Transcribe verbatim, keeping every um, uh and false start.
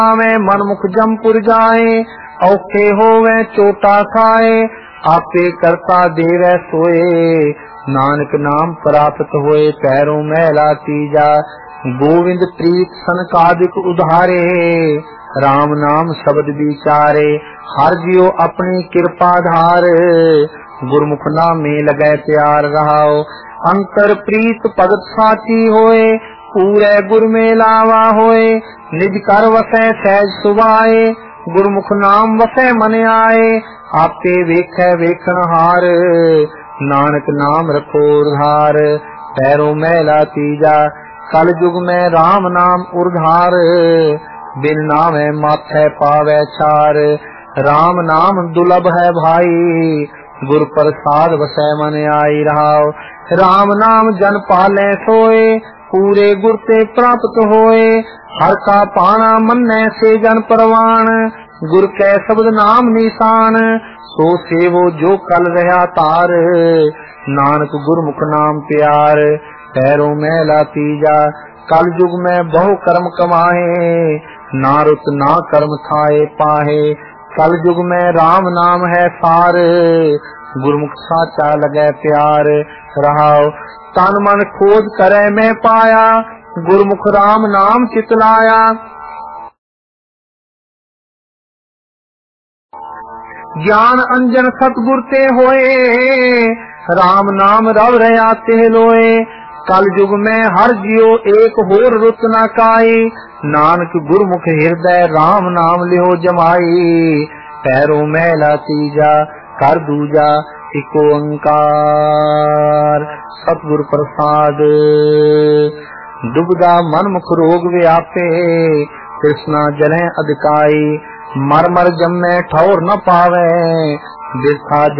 में मनमुख जमपुर जाए, औखे होवे चोटा खाए, आपे करता देवे सोए, नानक नाम प्राप्त होए पैरों मैला तीजा। गोविंद प्रीत सनकादिक उधारे, राम नाम शब्द विचारे, हर जियो अपनी कृपा धार, गुरमुख नामे लगे प्यार रहाओ। अंतर प्रीत भगत साची होए, पूरे गुर में लावा होए, निज कर वसै सहज सुभाए, गुरमुख नाम वसै मन आए, आपे वेखै वेखण हार, नानक नाम रखो उधार, पैरों मैला तीजा। कल युग में राम नाम उधार, बिन नामे माथे पावे छार, राम नाम दुर्लभ है भाई, गुर प्रसाद वसै मन आई रहाओ। राम नाम जन पाले सोए, पूरे गुर ते प्राप्त होए, हर का पाना मन्ने से जन परवान, गुर कै शब्द नाम निशान, सो सेवो जो कल रहा तार, नानक गुरमुख नाम प्यार, पैरों मैला तीजा। कल युग में बहु कर्म कमाए, ना रुत ना कर्म थाए पाहे, कल युग में राम नाम है सार, गुरमुख साचा लगे प्यार रहाओ। तन मन खोज करे मैं पाया, गुरमुख राम नाम चितलाया, ज्ञान अंजन सतगुर ते होए, राम नाम रव रया ते लोए, कल युग में हर जियो एक होर रुत न काई, नानक गुरमुख हृदय राम नाम लियो जमाई, पैरों मैला तीजा कर दूजा एक ओंकार। सतगुर प्रसाद। दुबदा मन मुख रोग व्यापे, कृष्णा जले अधिकाई, मर मर जम्मे ठौर न पावे, बिरथा